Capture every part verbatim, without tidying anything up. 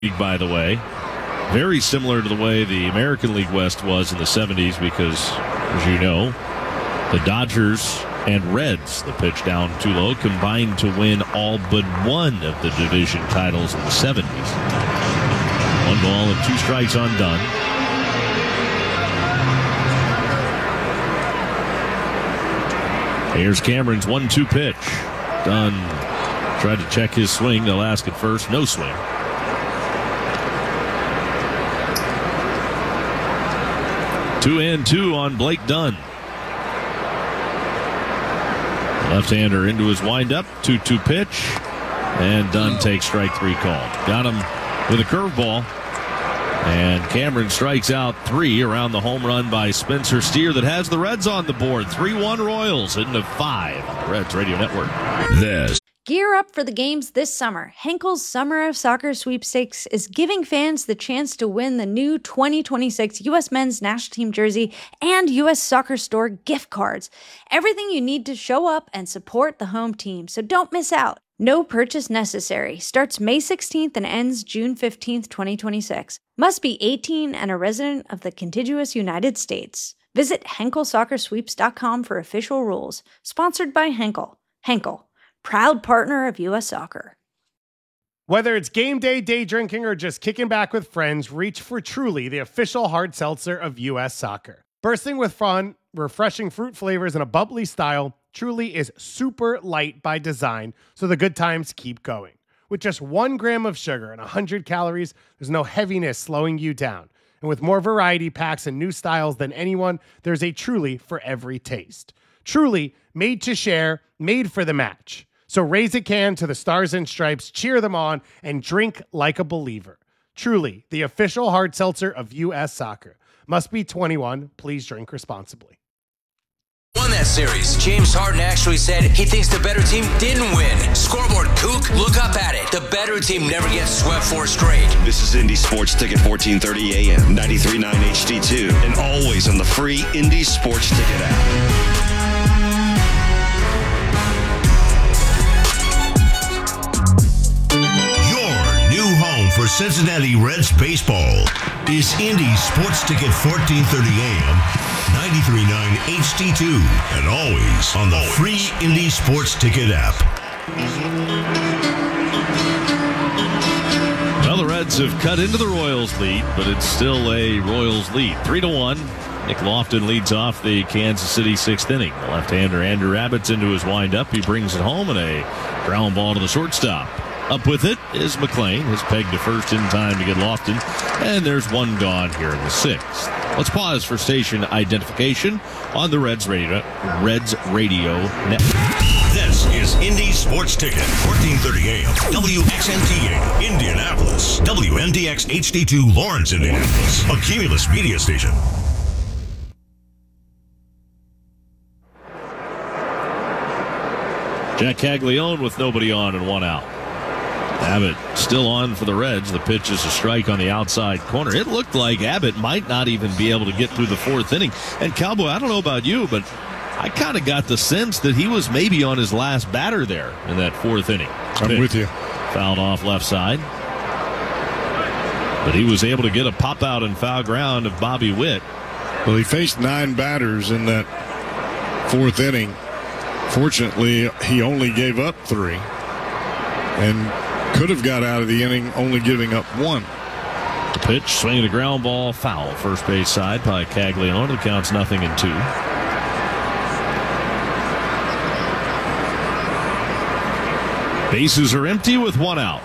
League, by the way. Very similar to the way the American League West was in the seventies because, as you know, the Dodgers and Reds, the pitch down too low, combined to win all but one of the division titles in the seventies. One ball and two strikes on Dunn. Here's Cameron's one two pitch. Dunn tried to check his swing. They'll ask at first. No swing. Two and two on Blake Dunn. Left-hander into his windup. two two pitch. And Dunn takes strike three called. Got him with a curveball. And Cameron strikes out three around the home run by Spencer Steer that has the Reds on the board. three one Royals into five on the Reds Radio Network. This. Gear up for the games this summer. Henkel's Summer of Soccer Sweepstakes is giving fans the chance to win the new twenty twenty-six U S Men's National Team jersey and U S Soccer Store gift cards. Everything you need to show up and support the home team, so don't miss out. No purchase necessary. Starts May sixteenth and ends June fifteenth, twenty twenty-six. Must be eighteen and a resident of the contiguous United States. Visit Henkel Soccer Sweeps dot com for official rules. Sponsored by Henkel. Henkel, proud partner of U S Soccer. Whether it's game day, day drinking, or just kicking back with friends, reach for Truly, the official hard seltzer of U S Soccer. Bursting with fun, refreshing fruit flavors, and a bubbly style, Truly is super light by design, so the good times keep going. With just one gram of sugar and one hundred calories, there's no heaviness slowing you down. And with more variety packs and new styles than anyone, there's a Truly for every taste. Truly, made to share, made for the match. So raise a can to the Stars and Stripes, cheer them on, and drink like a believer. Truly, the official hard seltzer of U S Soccer. Must be twenty-one. Please drink responsibly. Won that series. James Harden actually said he thinks the better team didn't win. Scoreboard kook, look up at it. The better team never gets swept four straight. This is Indy Sports Ticket, fourteen thirty A M, ninety-three point nine H D two, and always on the free Indy Sports Ticket app. For Cincinnati Reds baseball is Indy Sports Ticket, fourteen thirty A M, ninety-three point nine H D two, and always on the free Indy Sports Ticket app. Well, the Reds have cut into the Royals lead, but it's still a Royals lead. Three to one. Nick Lofton leads off the Kansas City sixth inning. The left-hander Andrew Abbott's into his windup. He brings it home and a ground ball to the shortstop. Up with it is McLean. His peg to first in time to get Lofton. And there's one gone here in the sixth. Let's pause for station identification on the Reds Radio, Reds Radio Network. This is Indy Sports Ticket, fourteen thirty A M, W X N T A, Indianapolis, W N D X H D two, Lawrence, Indianapolis, a Cumulus media station. Jack Caglione with nobody on and one out. Abbott still on for the Reds. The pitch is a strike on the outside corner. It looked like Abbott might not even be able to get through the fourth inning. And Cowboy, I don't know about you, but I kind of got the sense that he was maybe on his last batter there in that fourth inning. I'm pitch. with you. Fouled off left side. But he was able to get a pop out and foul ground of Bobby Witt. Well, he faced nine batters in that fourth inning. Fortunately, he only gave up three. And could have got out of the inning only giving up one. The pitch, swinging a ground ball, foul. First base side by Caglione. The count's nothing and two. Bases are empty with one out.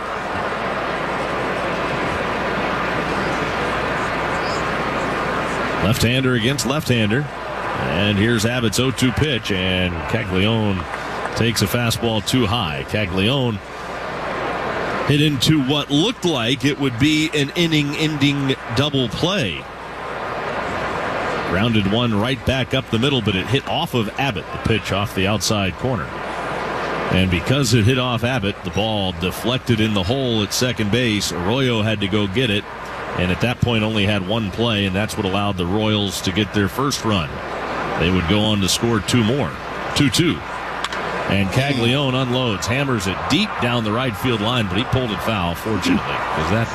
Left-hander against left-hander. And here's Abbott's oh two pitch, and Caglione takes a fastball too high. Caglione hit into what looked like it would be an inning-ending double play. Grounded one right back up the middle, but it hit off of Abbott, the pitch off the outside corner. And because it hit off Abbott, the ball deflected in the hole at second base. Arroyo had to go get it, and at that point only had one play, and that's what allowed the Royals to get their first run. They would go on to score two more. two two. And Caglione unloads, hammers it deep down the right field line, but he pulled it foul, fortunately, because that